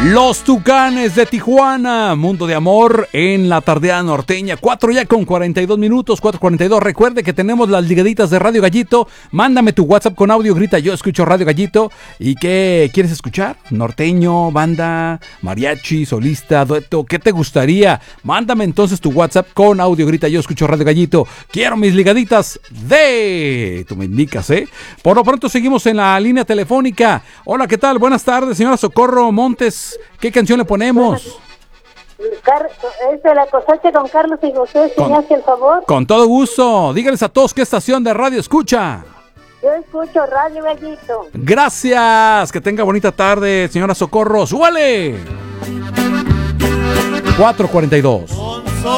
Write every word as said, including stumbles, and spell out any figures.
Los Tucanes de Tijuana, Mundo de Amor en la tardeada norteña. Cuatro ya con cuarenta y dos minutos, cuatro cuarenta y dos. Recuerde que tenemos las ligaditas de Radio Gallito. Mándame tu WhatsApp con audio, grita yo escucho Radio Gallito. ¿Y qué quieres escuchar? Norteño, banda, mariachi, solista, dueto, ¿qué te gustaría? Mándame entonces tu WhatsApp con audio, grita yo escucho Radio Gallito. Quiero mis ligaditas de... Tú me indicas, ¿eh? Por lo pronto seguimos en la línea telefónica. Hola, ¿qué tal? Buenas tardes, señora Socorro Montes. ¿Qué canción le ponemos? Car es de La Cosecha con Carlos y José, si me hace el favor. Con todo gusto. Díganles a todos qué estación de radio escucha. Yo escucho Radio Gallito. Gracias. Que tenga bonita tarde, señora Socorro. ¡Súbale! cuatro cuarenta y dos.